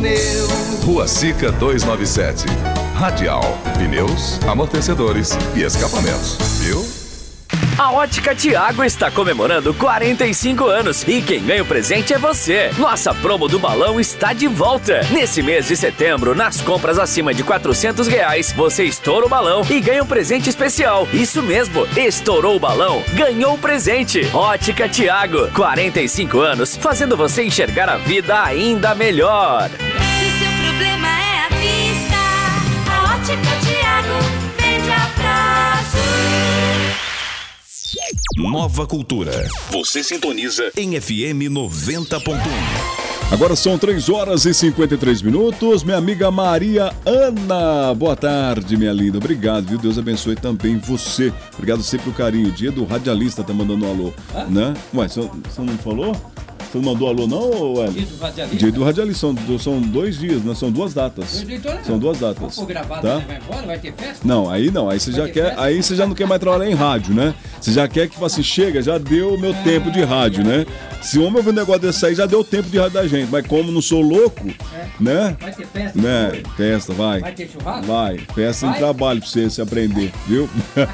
pneu. Rua Sica 297. Radial, pneus, amortecedores e escapamentos, viu? A Ótica Tiago está comemorando 45 anos e quem ganha o presente é você. Nossa promo do balão está de volta. Nesse mês de setembro, nas compras acima de R$400, você estoura o balão e ganha um presente especial. Isso mesmo, estourou o balão, ganhou o presente. Ótica Tiago, 45 anos, fazendo você enxergar a vida ainda melhor. Se seu problema é a vista, a Ótica Tiago vende a prazo. Nova Cultura. Você sintoniza em FM 90.1. Agora são 3h53. Minha amiga Maria Ana. Boa tarde, minha linda. Obrigado, viu? Deus abençoe também você. Obrigado sempre pelo carinho. Dia do radialista tá mandando um alô. Né? Ué, você não falou? Você não mandou alô, não, Hélio? Dia do radialista. Dia do radialista. São 2 dias, né? São 2 datas. São 2 datas. Se for gravado, tá? Vai embora? Vai ter festa? Não, aí não. Aí você já quer. Aí você já não quer mais trabalhar em rádio, né? Você já quer que assim, chega, já deu o meu tempo de rádio, né? Se o homem ouvir um negócio desse aí, já deu o tempo de rádio da gente. Mas como não sou louco, né? Vai ter festa? Né? Festa, vai. Vai ter churrasco? Vai. Festa em trabalho pra você se aprender, viu?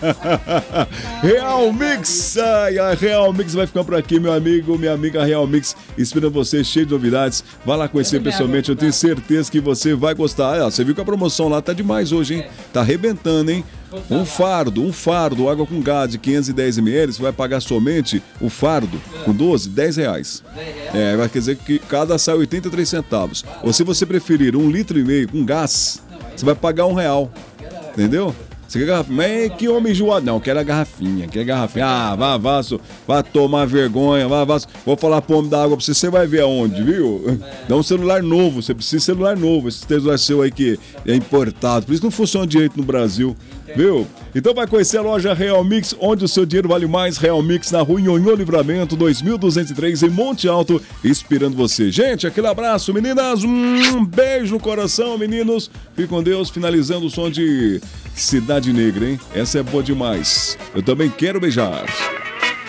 Real Mix! Ai, a Real Mix vai ficando por aqui, meu amigo, minha amiga Real Mix, esperando você, cheio de novidades. Vai lá conhecer pessoalmente, eu tenho certeza que você vai gostar. Ah, você viu que a promoção lá tá demais hoje, hein? Tá arrebentando, hein? Um fardo, água com gás de 510 ml, você vai pagar somente o fardo com 12, R$10. Vai quer dizer que cada sai 83 centavos. Ou se você preferir 1,5 litro com gás, você vai pagar R$1. Entendeu? Você quer garrafinha? Mas que homem enjoado. Não, quero a garrafinha, Ah, vá tomar vergonha, vá. Vou falar pro homem da água pra você vai ver aonde, viu? Dá um celular novo, você precisa de celular novo. Esse celular seu aí que é importado, por isso não funciona direito no Brasil, viu? Então vai conhecer a loja Real Mix, onde o seu dinheiro vale mais. Real Mix na rua Nhonhô Livramento, 2203, em Monte Alto, esperando você. Gente, aquele abraço, meninas, um beijo no coração, meninos. Fique com Deus, finalizando o som de Cidade Negra, hein? Essa é boa demais. Eu também quero beijar.